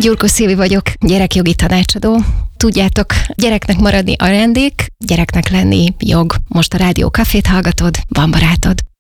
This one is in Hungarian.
Gyurkó Szilvi vagyok, gyerekjogi tanácsadó. Tudjátok, gyereknek maradni ajándék, gyereknek lenni jog. Most a Rádió Cafét hallgatod, van barátod.